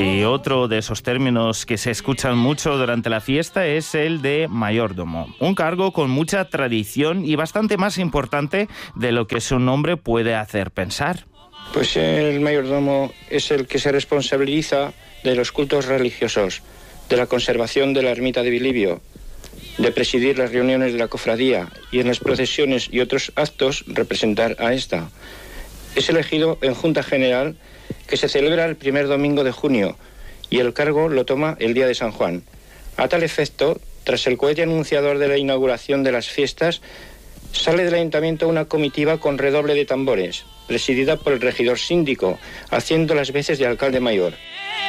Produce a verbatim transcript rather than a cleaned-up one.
Y otro de esos términos que se escuchan mucho durante la fiesta es el de mayordomo, un cargo con mucha tradición y bastante más importante de lo que su nombre puede hacer pensar. Pues el mayordomo es el que se responsabiliza de los cultos religiosos, de la conservación de la ermita de Bilibio, de presidir las reuniones de la cofradía y en las procesiones y otros actos representar a esta. Es elegido en Junta General, que se celebra el primer domingo de junio, y el cargo lo toma el día de San Juan. A tal efecto, tras el cohete anunciador de la inauguración de las fiestas, sale del ayuntamiento una comitiva con redoble de tambores, presidida por el regidor síndico, haciendo las veces de alcalde mayor.